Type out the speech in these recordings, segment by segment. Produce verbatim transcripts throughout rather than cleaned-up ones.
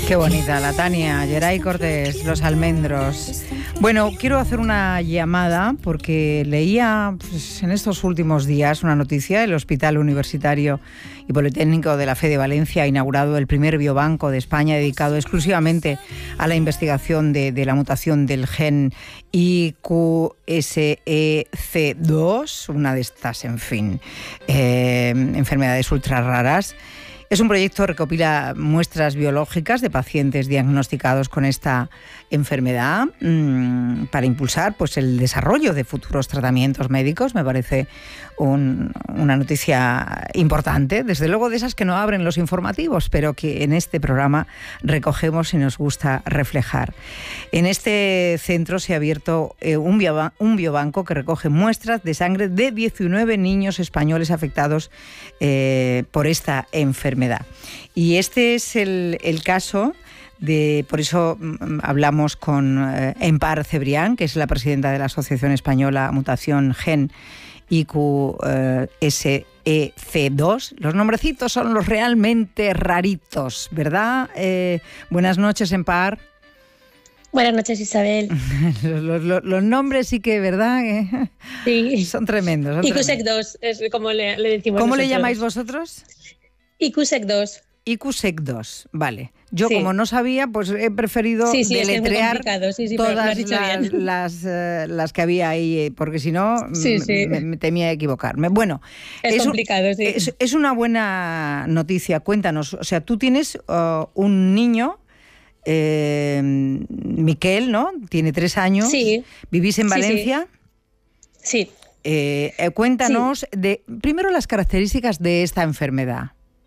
Qué bonita, la Tania, Geray Cortés, Los Almendros. Bueno, quiero hacer una llamada porque leía pues, en estos últimos días una noticia. El Hospital Universitario y Politécnico de la Fe de Valencia ha inaugurado el primer biobanco de España dedicado exclusivamente a la investigación de, de la mutación del gen I Q S E C dos, una de estas, en fin, eh, enfermedades ultra raras. Es un proyecto que recopila muestras biológicas de pacientes diagnosticados con esta enfermedad mmm, para impulsar pues, el desarrollo de futuros tratamientos médicos. Me parece un, una noticia importante, desde luego de esas que no abren los informativos, pero que en este programa recogemos y nos gusta reflejar. En este centro se ha abierto eh, un, bio, un biobanco que recoge muestras de sangre de diecinueve niños españoles afectados eh, por esta enfermedad. Y este es el, el caso de, por eso hablamos con eh, Empar Cebrián, que es la presidenta de la Asociación Española Mutación Gen I Q S E C dos. Los nombrecitos son los realmente raritos, ¿verdad? Eh, buenas noches, Empar. Buenas noches, Isabel. los, los, los nombres sí que, ¿verdad? Sí. Son tremendos. Son I Q S E C dos es como le, le decimos ¿Cómo nosotros. le llamáis vosotros? I Q S E C dos. I Q S E C dos, vale. Yo sí. como no sabía, pues he preferido sí, sí, deletrear es que sí, sí, todas las, las, uh, las que había ahí, porque si no sí, sí. me, me temía equivocarme. Bueno, es, es complicado, un, sí. Es, es una buena noticia, cuéntanos. O sea, tú tienes uh, un niño, eh, Miquel, ¿no? Tiene tres años. Sí. ¿Vivís en Valencia? Sí. sí. Eh, eh, cuéntanos, sí. de primero las características de esta enfermedad.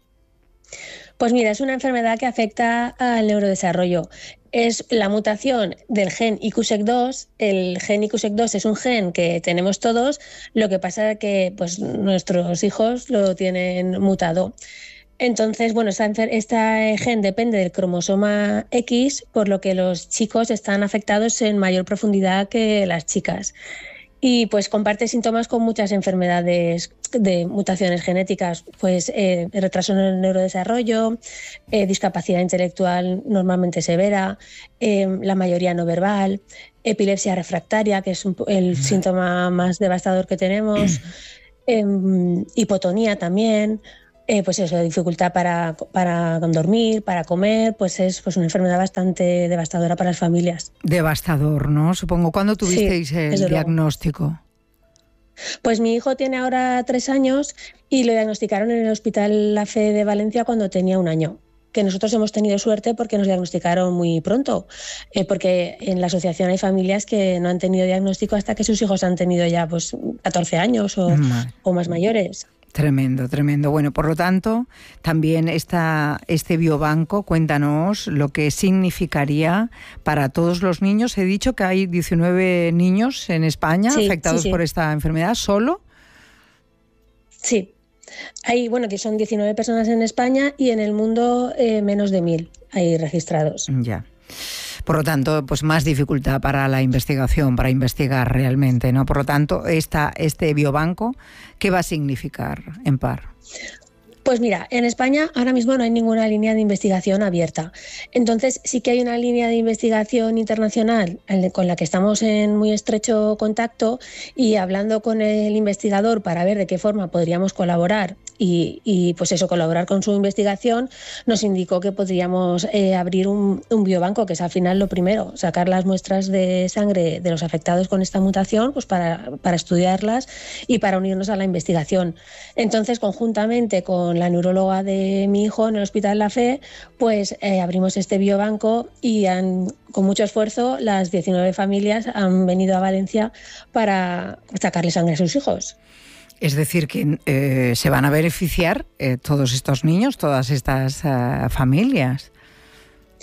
Pues mira, es una enfermedad que afecta al neurodesarrollo. Es la mutación del gen I Q S E C dos. El gen I Q S E C dos es un gen que tenemos todos, lo que pasa es que pues, nuestros hijos lo tienen mutado. Entonces, bueno, esta, este gen depende del cromosoma X, por lo que los chicos están afectados en mayor profundidad que las chicas. Y pues comparte síntomas con muchas enfermedades de mutaciones genéticas, pues eh, retraso en el neurodesarrollo, eh, discapacidad intelectual normalmente severa, eh, la mayoría no verbal, epilepsia refractaria, que es un, el síntoma más devastador que tenemos, eh, hipotonía también. Eh, pues eso, dificultad para, para dormir, para comer, pues es pues una enfermedad bastante devastadora para las familias. Devastador, ¿no? Supongo. ¿Cuándo tuvisteis sí, el diagnóstico? Luego. Pues mi hijo tiene ahora tres años y lo diagnosticaron en el Hospital La Fe de Valencia cuando tenía un año. Que nosotros hemos tenido suerte porque nos diagnosticaron muy pronto, eh, porque en la asociación hay familias que no han tenido diagnóstico hasta que sus hijos han tenido ya pues catorce años o, o más mayores. Tremendo, tremendo. Bueno, por lo tanto, también esta, este biobanco, cuéntanos lo que significaría para todos los niños. He dicho que hay diecinueve niños en España sí, afectados sí, sí. por esta enfermedad, ¿solo? Sí. Hay, bueno, que son diecinueve personas en España y en el mundo eh, menos de mil hay registrados. Ya. Por lo tanto, pues más dificultad para la investigación, para investigar realmente, ¿no? Por lo tanto, esta, este biobanco, ¿qué va a significar, Empar? Pues mira, en España ahora mismo no hay ninguna línea de investigación abierta. Entonces sí que hay una línea de investigación internacional con la que estamos en muy estrecho contacto y hablando con el investigador para ver de qué forma podríamos colaborar y, y pues eso, colaborar con su investigación, nos indicó que podríamos eh, abrir un, un biobanco, que es al final lo primero, sacar las muestras de sangre de los afectados con esta mutación pues para, para estudiarlas y para unirnos a la investigación. Entonces, conjuntamente con la neuróloga de mi hijo en el Hospital La Fe, pues eh, abrimos este biobanco y han, con mucho esfuerzo las diecinueve familias han venido a Valencia para sacarle sangre a sus hijos. Es decir, que eh, se van a beneficiar eh, todos estos niños, todas estas uh, familias.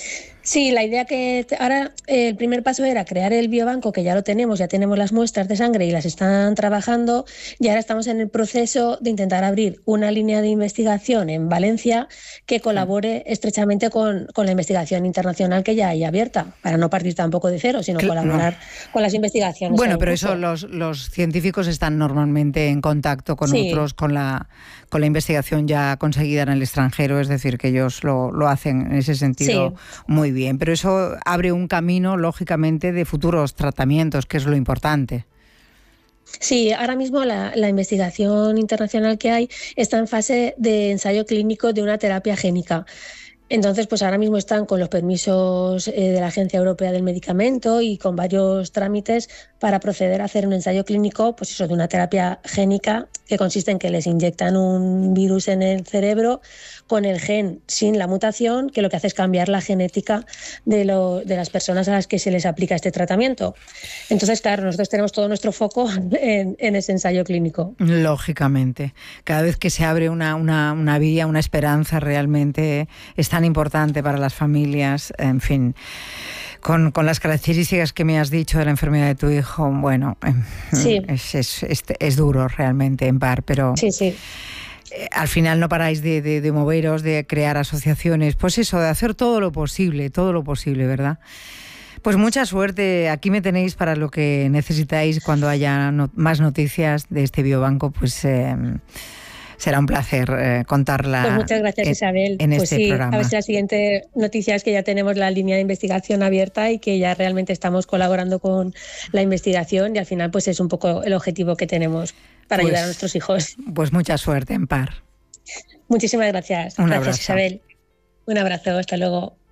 Sí, la idea que te, ahora eh, el primer paso era crear el biobanco, que ya lo tenemos, ya tenemos las muestras de sangre y las están trabajando, y ahora estamos en el proceso de intentar abrir una línea de investigación en Valencia que colabore estrechamente con, con la investigación internacional que ya hay abierta, para no partir tampoco de cero, sino Claro, colaborar no. con las investigaciones. Bueno, pero eso los, los científicos están normalmente en contacto con Sí. otros, con la, con la investigación ya conseguida en el extranjero, es decir, que ellos lo, lo hacen en ese sentido Sí. muy bien. Pero eso abre un camino, lógicamente, de futuros tratamientos, que es lo importante. Sí, ahora mismo la, la investigación internacional que hay está en fase de ensayo clínico de una terapia génica. Entonces, pues ahora mismo están con los permisos eh, de la Agencia Europea del Medicamento y con varios trámites para proceder a hacer un ensayo clínico, pues eso, de una terapia génica que consiste en que les inyectan un virus en el cerebro con el gen sin la mutación, que lo que hace es cambiar la genética de, lo, de las personas a las que se les aplica este tratamiento. Entonces, claro, nosotros tenemos todo nuestro foco en, en ese ensayo clínico. Lógicamente. Cada vez que se abre una, una, una vía, una esperanza, realmente es tan importante para las familias, en fin. Con, con las características que me has dicho de la enfermedad de tu hijo, bueno, Sí. es, es, es, es duro realmente, Empar, pero Sí, sí. eh, al final no paráis de, de, de moveros, de crear asociaciones, pues eso, de hacer todo lo posible, todo lo posible, ¿verdad? Pues mucha suerte, aquí me tenéis para lo que necesitáis cuando haya no, más noticias de este biobanco, pues eh, será un placer eh, contarla. Pues muchas gracias, en, Isabel. En pues este sí, programa. a ver si la siguiente noticia es que ya tenemos la línea de investigación abierta y que ya realmente estamos colaborando con la investigación, y al final pues es un poco el objetivo que tenemos para pues, ayudar a nuestros hijos. Pues mucha suerte, Empar. Muchísimas gracias. Un gracias, abrazo. Isabel. Un abrazo, hasta luego.